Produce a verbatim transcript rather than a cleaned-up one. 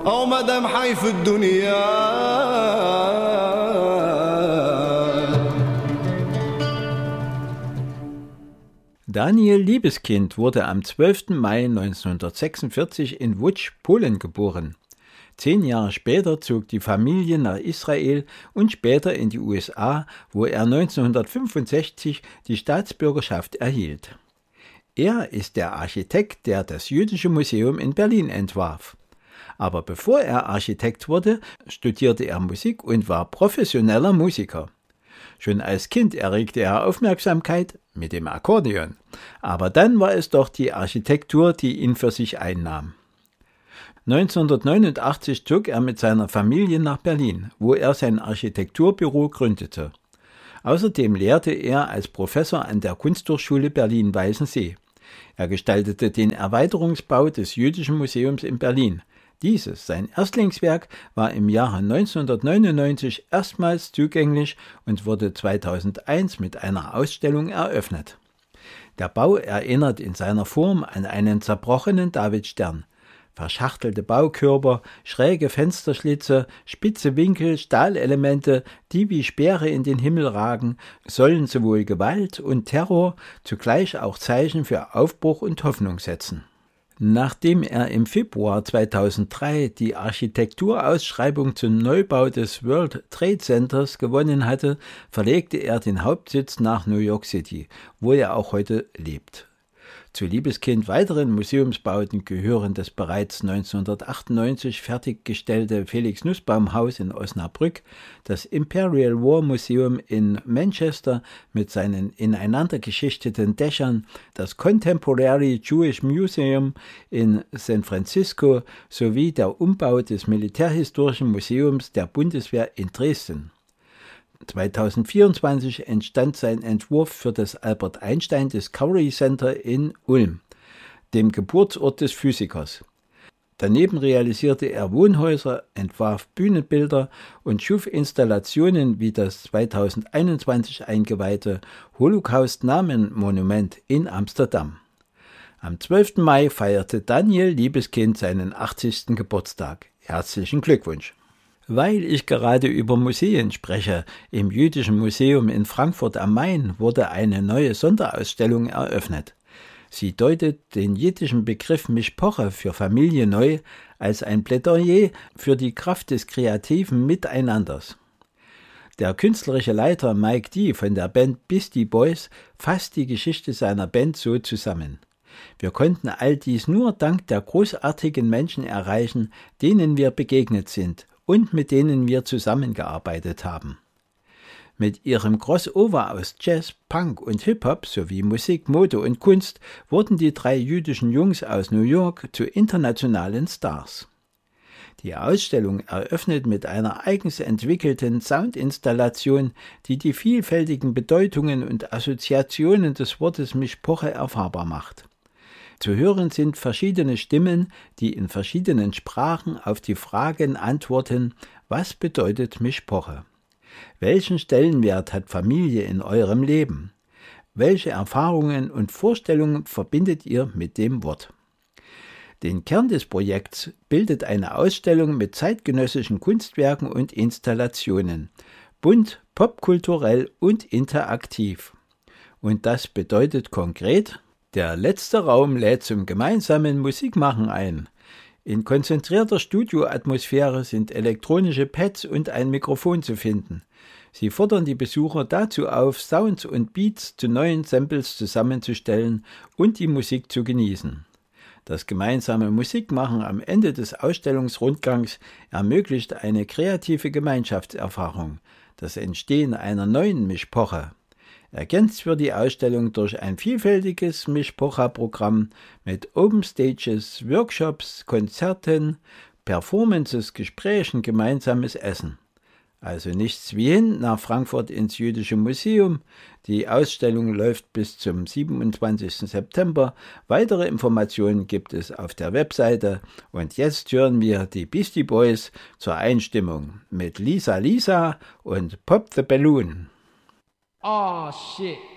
أو مدام حي في الدنيا. Daniel Liebeskind wurde am zwölften Mai neunzehnhundertsechsundvierzig in Łódź, Polen geboren. Zehn Jahre später zog die Familie nach Israel und später in die U S A, wo er neunzehnhundertfünfundsechzig die Staatsbürgerschaft erhielt. Er ist der Architekt, der das Jüdische Museum in Berlin entwarf. Aber bevor er Architekt wurde, studierte er Musik und war professioneller Musiker. Schon als Kind erregte er Aufmerksamkeit mit dem Akkordeon, aber dann war es doch die Architektur, die ihn für sich einnahm. neunzehnhundertneunundachtzig zog er mit seiner Familie nach Berlin, wo er sein Architekturbüro gründete. Außerdem lehrte er als Professor an der Kunsthochschule Berlin-Weißensee. Er gestaltete den Erweiterungsbau des Jüdischen Museums in Berlin. Dieses, sein Erstlingswerk, war im Jahre neunzehnhundertneunundneunzig erstmals zugänglich und wurde zweitausendeins mit einer Ausstellung eröffnet. Der Bau erinnert in seiner Form an einen zerbrochenen Davidstern. Verschachtelte Baukörper, schräge Fensterschlitze, spitze Winkel, Stahlelemente, die wie Speere in den Himmel ragen, sollen sowohl Gewalt und Terror, zugleich auch Zeichen für Aufbruch und Hoffnung setzen. Nachdem er im Februar zweitausenddrei die Architekturausschreibung zum Neubau des World Trade Centers gewonnen hatte, verlegte er den Hauptsitz nach New York City, wo er auch heute lebt. Zu Liebeskind weiteren Museumsbauten gehören das bereits neunzehnhundertachtundneunzig fertiggestellte Felix-Nussbaum-Haus in Osnabrück, das Imperial War Museum in Manchester mit seinen ineinandergeschichteten Dächern, das Contemporary Jewish Museum in San Francisco sowie der Umbau des Militärhistorischen Museums der Bundeswehr in Dresden. zweitausendvierundzwanzig entstand sein Entwurf für das Albert Einstein Discovery Center in Ulm, dem Geburtsort des Physikers. Daneben realisierte er Wohnhäuser, entwarf Bühnenbilder und schuf Installationen wie das zweitausendeinundzwanzig eingeweihte Holocaust-Namen-Monument in Amsterdam. Am zwölften Mai feierte Daniel Liebeskind seinen achtzigsten Geburtstag. Herzlichen Glückwunsch! Weil ich gerade über Museen spreche, im Jüdischen Museum in Frankfurt am Main wurde eine neue Sonderausstellung eröffnet. Sie deutet den jiddischen Begriff Mishpoche für Familie neu als ein Plädoyer für die Kraft des kreativen Miteinanders. Der künstlerische Leiter Mike D. von der Band Beastie Boys fasst die Geschichte seiner Band so zusammen. Wir konnten all dies nur dank der großartigen Menschen erreichen, denen wir begegnet sind und mit denen wir zusammengearbeitet haben. Mit ihrem Crossover aus Jazz, Punk und Hip-Hop sowie Musik, Mode und Kunst wurden die drei jüdischen Jungs aus New York zu internationalen Stars. Die Ausstellung eröffnet mit einer eigens entwickelten Soundinstallation, die die vielfältigen Bedeutungen und Assoziationen des Wortes Mishpoche erfahrbar macht. Zu hören sind verschiedene Stimmen, die in verschiedenen Sprachen auf die Fragen antworten: Was bedeutet Mishpoche? Welchen Stellenwert hat Familie in eurem Leben? Welche Erfahrungen und Vorstellungen verbindet ihr mit dem Wort? Den Kern des Projekts bildet eine Ausstellung mit zeitgenössischen Kunstwerken und Installationen, bunt, popkulturell und interaktiv. Und das bedeutet konkret: Der letzte Raum lädt zum gemeinsamen Musikmachen ein. In konzentrierter Studioatmosphäre sind elektronische Pads und ein Mikrofon zu finden. Sie fordern die Besucher dazu auf, Sounds und Beats zu neuen Samples zusammenzustellen und die Musik zu genießen. Das gemeinsame Musikmachen am Ende des Ausstellungsrundgangs ermöglicht eine kreative Gemeinschaftserfahrung, das Entstehen einer neuen Mishpoche. Ergänzt wird die Ausstellung durch ein vielfältiges Mishpocha-Programm mit Open Stages, Workshops, Konzerten, Performances, Gesprächen, gemeinsames Essen. Also nichts wie hin nach Frankfurt ins Jüdische Museum. Die Ausstellung läuft bis zum siebenundzwanzigsten September. Weitere Informationen gibt es auf der Webseite. Und jetzt hören wir die Beastie Boys zur Einstimmung mit Lisa Lisa und Pop the Balloon. Oh shit.